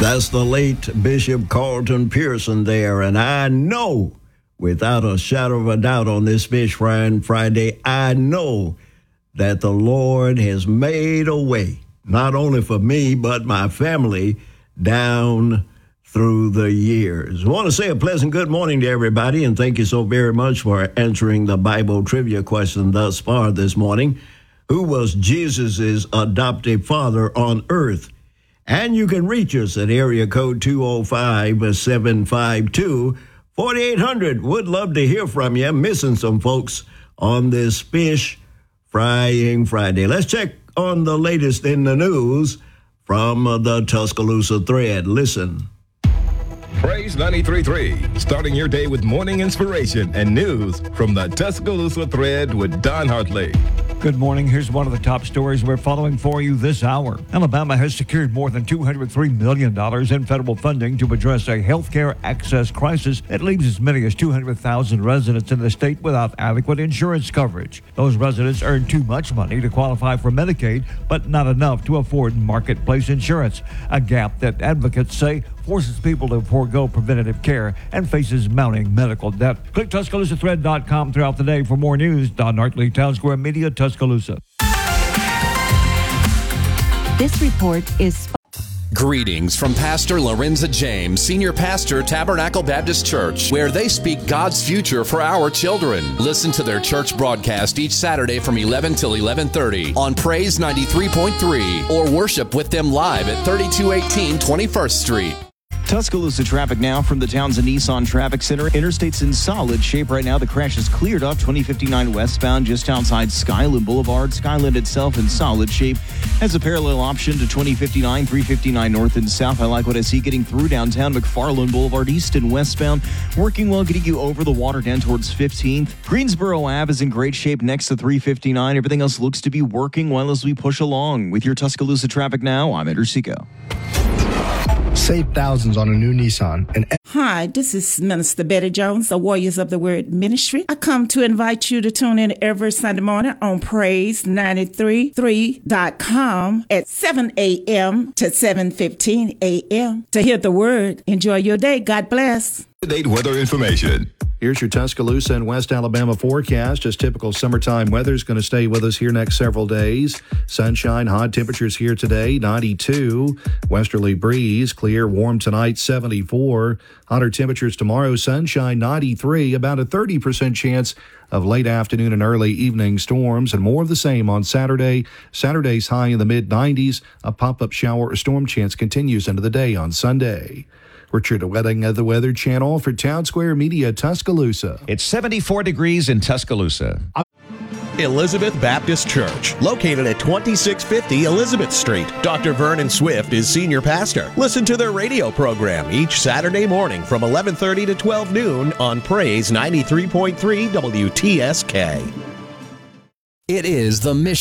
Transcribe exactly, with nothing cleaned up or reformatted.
That's the late Bishop Carlton Pearson there, and I know, without a shadow of a doubt on this Fish Frying Friday, I know that the Lord has made a way, not only for me, but my family down through the years. I want to say a pleasant good morning to everybody, and thank you so very much for answering the Bible trivia question thus far this morning. Who was Jesus' adoptive father on earth? And you can reach us at area code two oh five, seven five two, four eight hundred. Would love to hear from you. I'm missing some folks on this Fish Frying Friday. Let's check on the latest in the news from the Tuscaloosa Thread. Listen. Praise ninety-three point three, starting your day with morning inspiration and news from the Tuscaloosa Thread with Don Hartley. Good morning. Here's one of the top stories we're following for you this hour. Alabama has secured more than two hundred three million dollars in federal funding to address a health care access crisis that leaves as many as two hundred thousand residents in the state without adequate insurance coverage. Those residents earn too much money to qualify for Medicaid, but not enough to afford marketplace insurance, a gap that advocates say forces people to forego preventative care and faces mounting medical debt. Click Tuscaloosa Thread dot com throughout the day for more news. Don Hartley, Town Square Media, Tuscaloosa. This report is... Greetings from Pastor Lorenza James, Senior Pastor, Tabernacle Baptist Church, where they speak God's future for our children. Listen to their church broadcast each Saturday from eleven till eleven thirty on Praise ninety-three point three, or worship with them live at thirty-two eighteen twenty-first Street. Tuscaloosa traffic now from the Townsend Nissan Traffic Center. Interstate's in solid shape right now. The crash is cleared up. twenty fifty-nine westbound just outside Skyland Boulevard. Skyland itself in solid shape. Has a parallel option to twenty fifty-nine, three fifty-nine north and south. I like what I see getting through downtown. McFarland Boulevard east and westbound. Working well, getting you over the water down towards fifteenth. Greensboro Ave is in great shape next to three fifty-nine. Everything else looks to be working well as we push along. With your Tuscaloosa traffic now, I'm Ed Ursico. Save thousands on a new Nissan. And Hi, this is Minister Betty Jones, the Warriors of the Word Ministry. I come to invite you to tune in every Sunday morning on Praise ninety-three point three dot com at seven a.m. to seven fifteen a.m. to hear the Word. Enjoy your day. God bless. Date weather information. Here's your Tuscaloosa and West Alabama forecast. Just typical summertime weather is going to stay with us here next several days. Sunshine, hot temperatures here today, ninety-two. Westerly breeze, clear, warm tonight, seventy-four. Hotter temperatures tomorrow, sunshine, ninety-three. About a thirty percent chance of late afternoon and early evening storms, and more of the same on Saturday. Saturday's high in the mid nineties. A pop-up shower or storm chance continues into the day on Sunday. Richard Wedding of the Weather Channel for Town Square Media, Tuscaloosa. It's seventy-four degrees in Tuscaloosa. Elizabeth Baptist Church, located at twenty-six fifty Elizabeth Street. Doctor Vernon Swift is senior pastor. Listen to their radio program each Saturday morning from eleven thirty to twelve noon on Praise ninety-three point three W T S K. It is the mission.